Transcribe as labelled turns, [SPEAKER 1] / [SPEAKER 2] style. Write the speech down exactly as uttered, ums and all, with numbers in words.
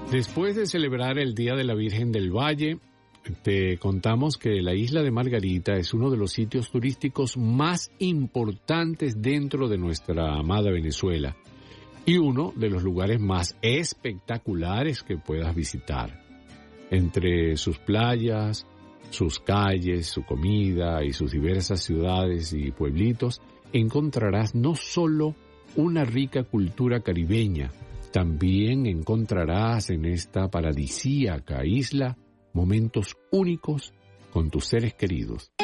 [SPEAKER 1] Después de celebrar el Día de la Virgen del Valle, te contamos que la isla de Margarita es uno de los sitios turísticos más importantes dentro de nuestra amada Venezuela y uno de los lugares más espectaculares que puedas visitar. Entre sus playas, sus calles, su comida y sus diversas ciudades y pueblitos, encontrarás no solo una rica cultura caribeña, también encontrarás en esta paradisíaca isla momentos únicos con tus seres queridos.